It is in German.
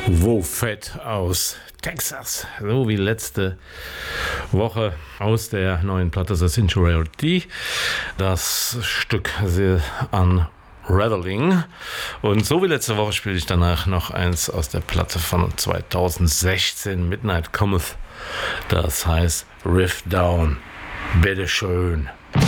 Wo-Fett aus Texas, so wie letzte Woche aus der neuen Platte The Singularity, das Stück Unraveling. Und so wie letzte Woche spiele ich danach noch eins aus der Platte von 2016, Midnight Cometh, das heißt Riff Down. Bitteschön.